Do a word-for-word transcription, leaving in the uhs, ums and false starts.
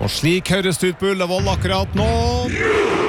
Og slik høres det ut på Ullevål akkurat nå.